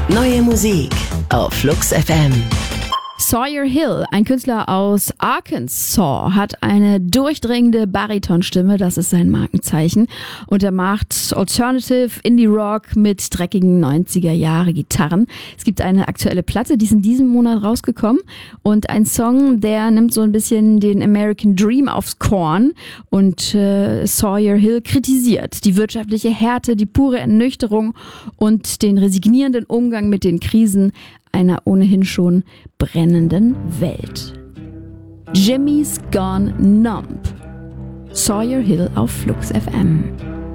Neue Musik auf Flux FM. Sawyer Hill, ein Künstler aus Arkansas, hat eine durchdringende Baritonstimme, das ist sein Markenzeichen. Und er macht Alternative Indie Rock mit dreckigen 90er-Jahre-Gitarren. Es gibt eine aktuelle Platte, die ist in diesem Monat rausgekommen. Und ein Song, der nimmt so ein bisschen den American Dream aufs Korn. Und Sawyer Hill kritisiert die wirtschaftliche Härte, die pure Ernüchterung und den resignierenden Umgang mit den Krisen einer ohnehin schon brennenden Welt. Jimmy's Gone Numb. Sawyer Hill auf Flux FM.